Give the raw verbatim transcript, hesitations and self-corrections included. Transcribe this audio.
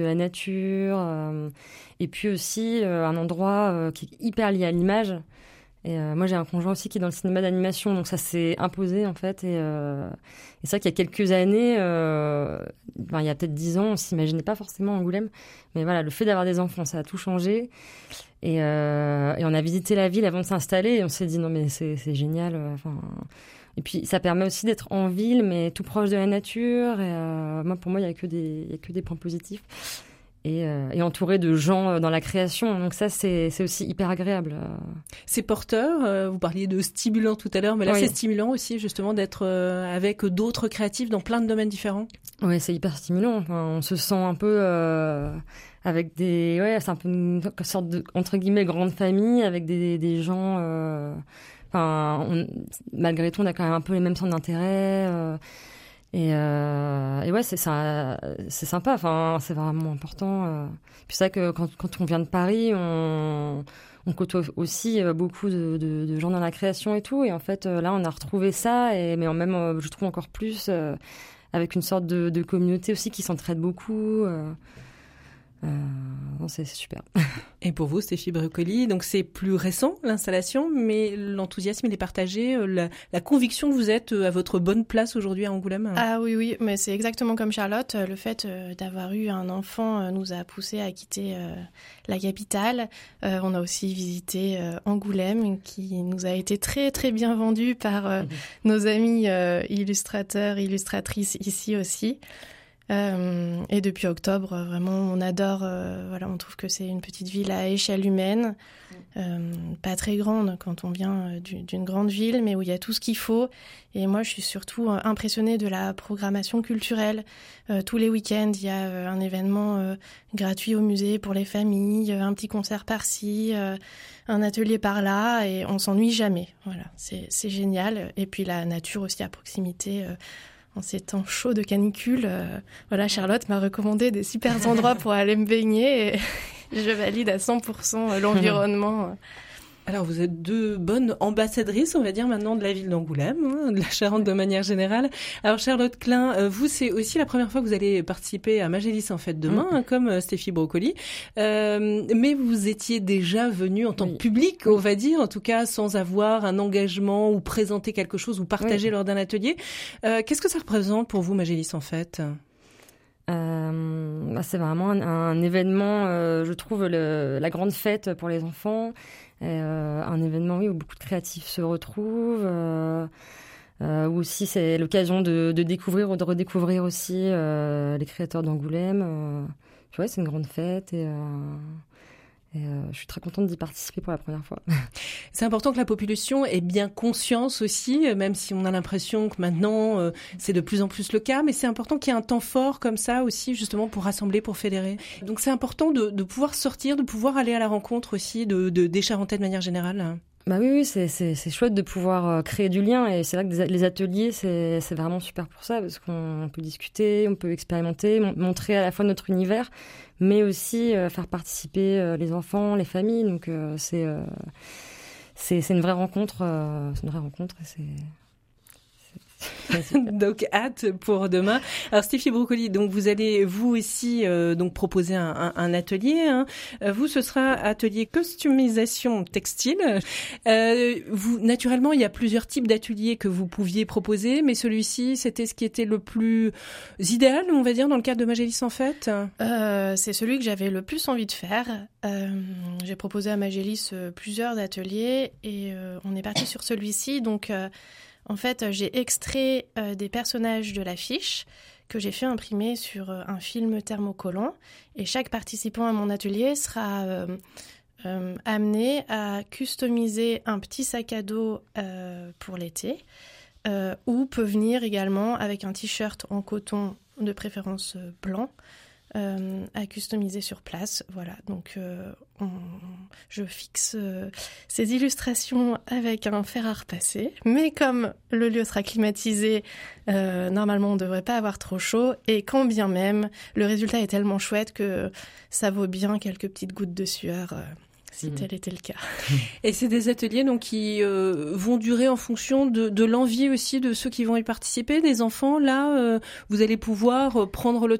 de la nature, euh, et puis aussi euh, un endroit euh, qui est hyper lié à l'image. Et euh, moi, j'ai un conjoint aussi qui est dans le cinéma d'animation, donc ça s'est imposé en fait. Et, euh, et c'est vrai qu'il y a quelques années, euh, ben, il y a peut-être dix ans, on s'imaginait pas forcément Angoulême, mais voilà, le fait d'avoir des enfants, ça a tout changé. Et, euh, et on a visité la ville avant de s'installer, et on s'est dit non mais c'est, c'est génial. Enfin, et puis ça permet aussi d'être en ville, mais tout proche de la nature. Et euh, moi, pour moi, il y a que des, il y a que des points positifs. Et, euh, et entouré de gens dans la création. Donc ça, c'est, c'est aussi hyper agréable. C'est porteur. Euh, vous parliez de stimulant tout à l'heure, mais là, oui. C'est stimulant aussi, justement, d'être euh, avec d'autres créatifs dans plein de domaines différents. Oui, c'est hyper stimulant. Enfin, on se sent un peu euh, avec des... Ouais, c'est un peu une sorte de, entre guillemets, grande famille, avec des, des gens... Euh, enfin, on, malgré tout, on a quand même un peu les mêmes centres d'intérêt... Euh, Et, euh, et ouais, c'est ça, c'est sympa. Enfin, c'est vraiment important. Euh. Puis c'est vrai que quand, quand on vient de Paris, on, on côtoie aussi beaucoup de, de, de gens dans la création et tout. Et en fait, là, on a retrouvé ça. Et mais en même, je trouve encore plus euh, avec une sorte de, de communauté aussi qui s'entraide beaucoup. Euh. Euh, non, c'est, c'est super. Et pour vous, Stéphie Brocoli, donc c'est plus récent l'installation, mais l'enthousiasme il est partagé, la, la conviction que vous êtes à votre bonne place aujourd'hui à Angoulême. Ah oui, oui, mais c'est exactement comme Charlotte. Le fait d'avoir eu un enfant nous a poussé à quitter euh, la capitale. Euh, on a aussi visité euh, Angoulême, qui nous a été très très bien vendu par euh, mmh. nos amis euh, illustrateurs, illustratrices ici aussi. Euh, et depuis octobre, vraiment, on adore. Euh, voilà, on trouve que c'est une petite ville à échelle humaine, euh, pas très grande quand on vient du, d'une grande ville, mais où il y a tout ce qu'il faut. Et moi, je suis surtout impressionnée de la programmation culturelle. Euh, tous les week-ends, il y a euh, un événement euh, gratuit au musée pour les familles, un petit concert par-ci, euh, un atelier par-là, et on s'ennuie jamais. Voilà, c'est, c'est génial. Et puis la nature aussi à proximité. Euh, En ces temps chauds de canicule, euh, voilà, Charlotte m'a recommandé des super endroits pour aller me baigner et je valide à cent pour cent l'environnement. Alors, vous êtes deux bonnes ambassadrices, on va dire, maintenant de la ville d'Angoulême, hein, de la Charente de manière générale. Alors, Charlotte Klein, vous, c'est aussi la première fois que vous allez participer à Magélis en Fête demain, mmh. hein, comme Stéphie Brocoli. Euh, mais vous étiez déjà venue en tant oui. que public, on va dire, en tout cas, sans avoir un engagement ou présenter quelque chose ou partager oui. lors d'un atelier. Euh, qu'est-ce que ça représente pour vous, Magélis en Fête ? Euh, bah c'est vraiment un, un événement, euh, je trouve, le, la grande fête pour les enfants. Et, euh, un événement oui, où beaucoup de créatifs se retrouvent, euh, euh, où aussi c'est l'occasion de, de découvrir ou de redécouvrir aussi euh, les créateurs d'Angoulême. Euh, ouais, c'est une grande fête et... Euh, Et euh, je suis très contente d'y participer pour la première fois. C'est important que la population ait bien conscience aussi, même si on a l'impression que maintenant, euh, c'est de plus en plus le cas, mais c'est important qu'il y ait un temps fort comme ça aussi, justement, pour rassembler, pour fédérer. Donc c'est important de, de pouvoir sortir, de pouvoir aller à la rencontre aussi de, de, des Charentais de manière générale. Bah oui, oui c'est, c'est, c'est chouette de pouvoir créer du lien et c'est vrai que les ateliers, c'est, c'est vraiment super pour ça parce qu'on peut discuter, on peut expérimenter, montrer à la fois notre univers, mais aussi euh, faire participer euh, les enfants, les familles. Donc euh, c'est, euh, c'est, c'est une vraie rencontre, euh, c'est une vraie rencontre et c'est... Donc hâte pour demain. Alors Stéphie Brocoli, donc vous allez vous aussi euh, donc proposer un, un, un atelier. Hein. Vous, ce sera atelier customisation textile. Euh, vous, naturellement, il y a plusieurs types d'ateliers que vous pouviez proposer, mais celui-ci, c'était ce qui était le plus idéal, on va dire, dans le cadre de Magélis en Fête. Euh, c'est celui que j'avais le plus envie de faire. Euh, j'ai proposé à Magélis euh, plusieurs ateliers et euh, on est parti sur celui-ci. Donc euh, En fait, j'ai extrait euh, des personnages de l'affiche que j'ai fait imprimer sur euh, un film thermocollant. Et chaque participant à mon atelier sera euh, euh, amené à customiser un petit sac à dos euh, pour l'été euh, ou peut venir également avec un t-shirt en coton, de préférence euh, blanc, Euh, à customiser sur place. Voilà, donc euh, on, je fixe euh, ces illustrations avec un fer à repasser, mais comme le lieu sera climatisé, euh, normalement on ne devrait pas avoir trop chaud, et quand bien même, le résultat est tellement chouette que ça vaut bien quelques petites gouttes de sueur. Euh, si mmh. tel était le cas. Et c'est des ateliers donc qui euh, vont durer en fonction de, de l'envie aussi de ceux qui vont y participer, des enfants. Là, euh, vous allez pouvoir prendre le